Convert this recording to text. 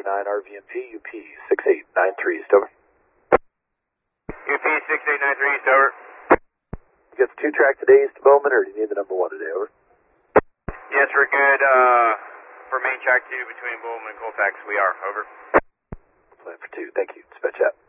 RVMP, UP 6893, East over. UP 6893, East over. You got the 2-track today, East of Bowman, or do you need the number 1 today, over? Yes, we're good. For main track 2 between Bowman and Colfax, we are, over. Plan for 2, thank you. Dispatch out.